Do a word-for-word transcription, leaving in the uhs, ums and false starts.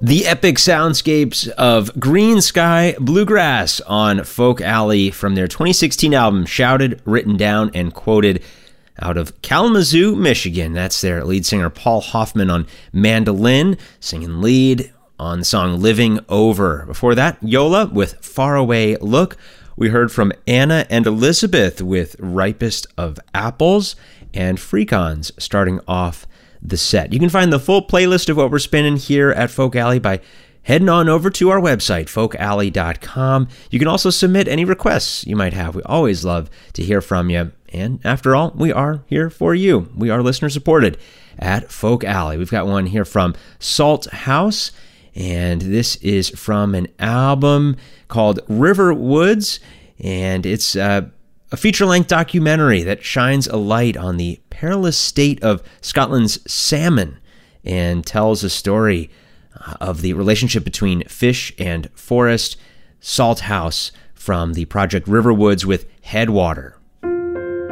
The epic soundscapes of Green Sky Bluegrass on Folk Alley from their twenty sixteen album Shouted, Written Down, and Quoted, out of Kalamazoo, Michigan. That's their lead singer Paul Hoffman on mandolin, singing lead on the song Living Over. Before that, Yola with Faraway Look. We heard from Anna and Elizabeth with Ripest of Apples, and Freakons starting off the set. You can find the full playlist of what we're spinning here at Folk Alley by heading on over to our website, folk alley dot com. You can also submit any requests you might have. We always love to hear from you. And after all, we are here for you. We are listener supported at Folk Alley. We've got one here from Salt House, and this is from an album called River Woods, and it's uh, a feature-length documentary that shines a light on the perilous state of Scotland's salmon and tells a story of the relationship between fish and forest. Salt House from the project River Woods with Headwater